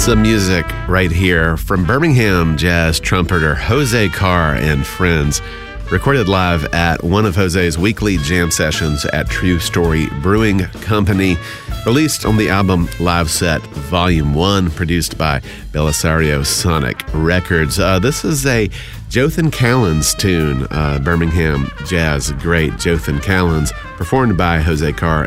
Some music right here from Birmingham jazz trumpeter Jose Carr and friends, recorded live at one of Jose's weekly jam sessions at True Story Brewing Company, released on the album Live Set Volume 1, produced by Belisario Sonic Records. This is a Jothan Callens tune, Birmingham jazz great Jothan Callens, performed by Jose Carr